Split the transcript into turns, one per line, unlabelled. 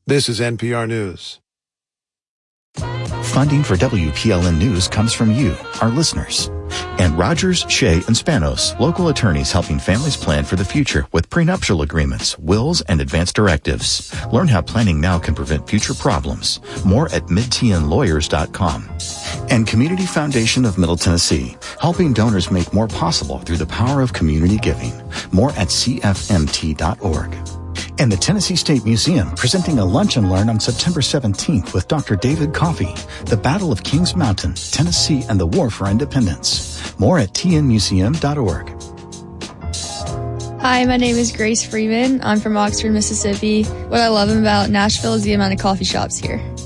This is NPR News.
Funding for WPLN News comes from you, our listeners. And Rogers, Shea, and Spanos, local attorneys helping families plan for the future with prenuptial agreements, wills, and advance directives. Learn how planning now can prevent future problems. More at midtnlawyers.com. And Community Foundation of Middle Tennessee, helping donors make more possible through the power of community giving. More at cfmt.org. And the Tennessee State Museum presenting a Lunch and Learn on September 17th with Dr. David Coffey, The Battle of Kings Mountain, Tennessee and the War for Independence. More at tnmuseum.org.
Hi, my name is Grace Freeman. I'm from Oxford, Mississippi. What I love about Nashville is the amount of coffee shops here.